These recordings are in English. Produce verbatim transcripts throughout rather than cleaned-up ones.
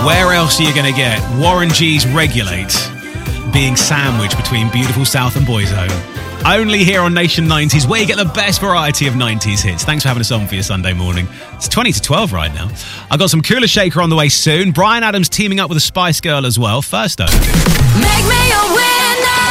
Where else are you going to get Warren G's Regulate being sandwiched between beautiful South and Boyzone? Only here on Nation nineties, where you get the best variety of nineties hits. Thanks for having us on for your Sunday morning. It's twenty to twelve right now. I've got some Kula Shaker on the way soon. Bryan Adams teaming up with a Spice Girl as well. First though, Make me a winner!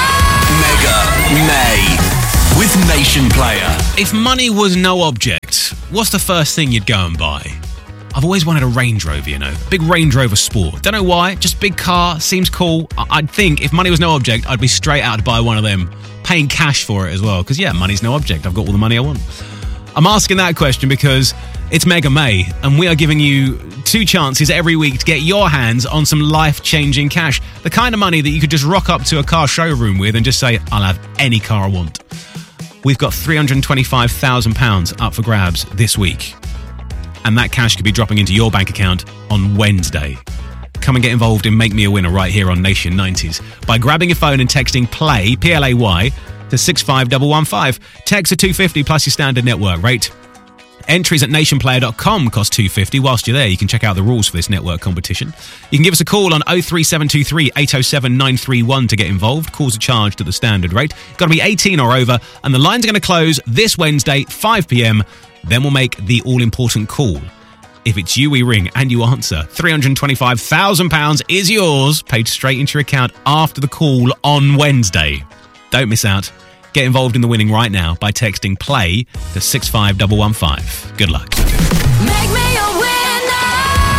Mega May with Nation Player. if money was no object, what's the first thing you'd go and buy? I've always wanted a Range Rover, you know. Big Range Rover Sport. Don't know why, just big car, seems cool. I- I'd think if money was no object, I'd be straight out to buy one of them. Paying cash for it as well, because yeah, money's no object. I've got all the money I want. I'm asking that question because it's Mega May, and we are giving you two chances every week to get your hands on some life-changing cash. The kind of money that you could just rock up to a car showroom with and just say, I'll have any car I want. We've got three hundred twenty-five thousand pounds up for grabs this week. And that cash could be dropping into your bank account on Wednesday. Come and get involved in Make Me a Winner right here on Nation nineties by grabbing your phone and texting PLAY, P L A Y, to six five one one five. Text are two hundred fifty plus your standard network rate. Entries at nation player dot com cost two hundred fifty. Whilst you're there, you can check out the rules for this network competition. You can give us a call on oh three seven two three, eight oh seven, nine three one to get involved. Calls are charged at the standard rate. Got to be eighteen or over, and the lines are going to close this Wednesday, five p.m. Then we'll make the all-important call. If it's you we ring and you answer, three hundred twenty-five thousand pounds is yours, paid straight into your account after the call on Wednesday. Don't miss out. Get involved in the winning right now by texting PLAY to six five one one five. Good luck. Make me a winner!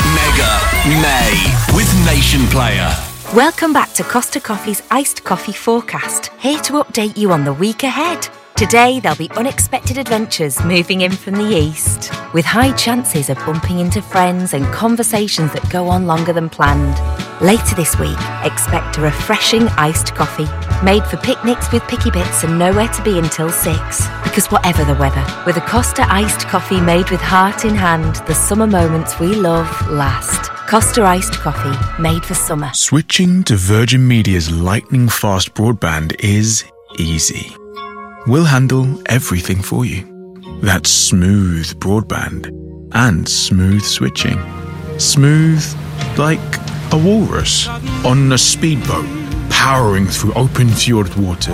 Mega May with Nation Player. Welcome back to Costa Coffee's Iced Coffee Forecast, here to update you on the week ahead. Today, there'll be unexpected adventures moving in from the east, with high chances of bumping into friends and conversations that go on longer than planned. Later this week, expect a refreshing iced coffee, made for picnics with picky bits and nowhere to be until six. Because whatever the weather, with a Costa iced coffee made with heart in hand, the summer moments we love last. Costa iced coffee, made for summer. Switching to Virgin Media's lightning-fast broadband is easy. We'll handle everything for you. That's smooth broadband and smooth switching. Smooth like a walrus on a speedboat powering through open fjord waters.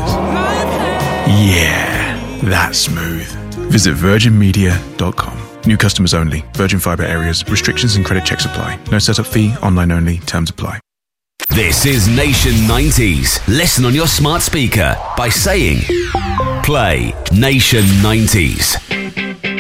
Yeah, that's smooth. Visit virgin media dot com. New customers only. Virgin Fibre areas. Restrictions and credit checks apply. No setup fee. Online only. Terms apply. This is Nation nineties. Listen on your smart speaker by saying Play Nation nineties.